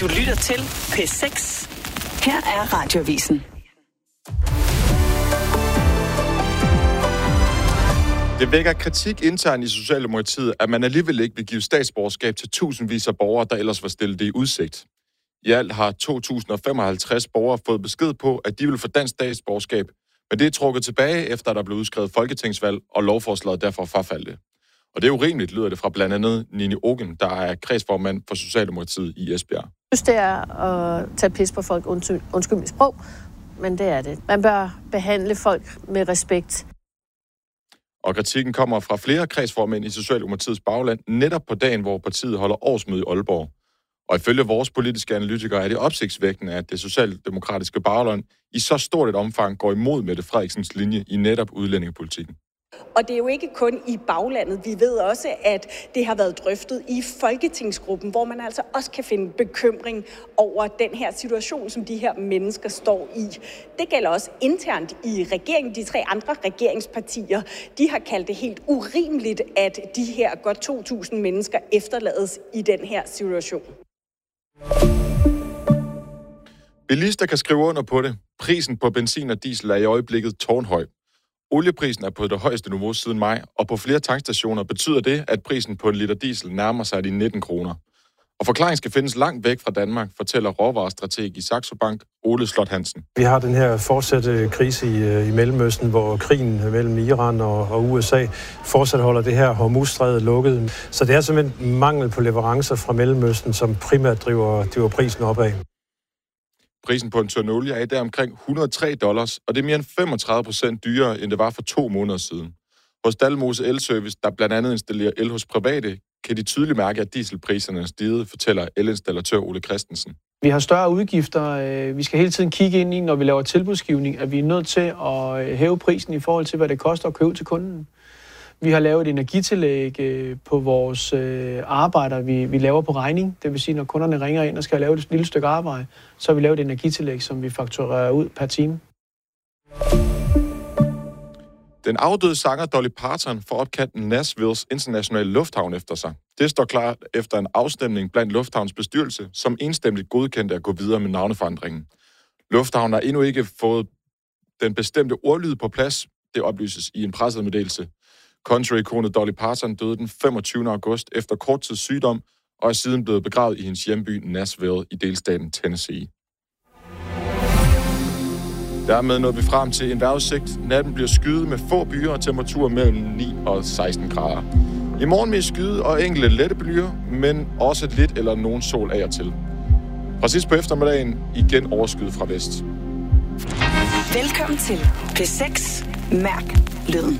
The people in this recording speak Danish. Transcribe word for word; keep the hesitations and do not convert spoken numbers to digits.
Du lytter til P seks. Her er Radioavisen. Det vækker kritik internt i Socialdemokratiet, at man alligevel ikke vil give statsborgerskab til tusindvis af borgere, der ellers var stillet det i udsigt. I alt har to tusind femoghalvtreds borgere fået besked på, at de vil få dansk statsborgerskab, men det er trukket tilbage, efter der blev udskrevet folketingsvalg, og lovforslaget derfor forfaldte. Og det er urimeligt, lyder det fra blandt andet Nini Ogen, der er kredsformand for Socialdemokratiet i Esbjerg. Jeg synes, det er at tage pis på folk, undskyld, undskyld mit sprog, men det er det. Man bør behandle folk med respekt. Og kritikken kommer fra flere kredsformænd i Socialdemokratiets bagland, netop på dagen, hvor partiet holder årsmøde i Aalborg. Og ifølge vores politiske analytikere er det opsigtsvækkende, at det socialdemokratiske bagland i så stort et omfang går imod Mette Frederiksens linje i netop udlændingepolitikken. Og det er jo ikke kun i baglandet. Vi ved også, at det har været drøftet i Folketingsgruppen, hvor man altså også kan finde bekymring over den her situation, som de her mennesker står i. Det gælder også internt i regeringen. De tre andre regeringspartier, de har kaldt det helt urimeligt, at de her godt to tusind mennesker efterlades i den her situation. Bilister kan skrive under på det. Prisen på benzin og diesel er i øjeblikket tårnhøj. Olieprisen er på det højeste niveau siden maj, og på flere tankstationer betyder det, at prisen på en liter diesel nærmer sig de nitten kroner. Og forklaringen skal findes langt væk fra Danmark, fortæller råvarestrateg i Saxo Bank, Ole Slot Hansen. Vi har den her fortsatte krise i, i Mellemøsten, hvor krigen mellem Iran og, og U S A fortsat holder det her Hormuzstrædet lukket. Så det er simpelthen mangel på leverancer fra Mellemøsten, som primært driver, driver prisen opad. Prisen på en tønde olie er i dag omkring et hundrede og tre dollars, og det er mere end femogtredive procent dyrere, end det var for to måneder siden. Hos Dalmose Elservice, der blandt andet installerer el hos private, kan de tydeligt mærke, at dieselpriserne er steget, fortæller elinstallatør Ole Christensen. Vi har større udgifter. Vi skal hele tiden kigge ind i, når vi laver tilbudsgivning, at vi er nødt til at hæve prisen i forhold til, hvad det koster at købe til kunden. Vi har lavet et energitillæg på vores arbejder, vi, vi laver på regning. Det vil sige, når kunderne ringer ind og skal lave et lille stykke arbejde, så har vi lavet et energitillæg, som vi fakturerer ud per time. Den afdøde sanger Dolly Parton får opkaldt Nashvilles internationale lufthavn efter sig. Det står klart efter en afstemning blandt lufthavns bestyrelse, som enstemmigt godkendte at gå videre med navneforandringen. Lufthavnen har endnu ikke fået den bestemte ordlyd på plads. Det oplyses i en pressemeddelelse. Country-ikonet Dolly Parton døde den femogtyvende august efter kort tids sygdom, og er siden blevet begravet i hendes hjemby Nashville i delstaten Tennessee. Dermed nåede vi frem til en vejrudsigt. Natten bliver skyet med få byer og temperaturer mellem ni og seksten grader. I morgen med skyde og enkelte lette byer, men også lidt eller nogen sol af og til. Fra sidst på eftermiddagen igen overskyet fra vest. Velkommen til P seks. Mærk lyden.